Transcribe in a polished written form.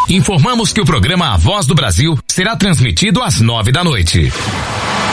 Informamos que o programa A Voz do Brasil será transmitido às 9 da noite.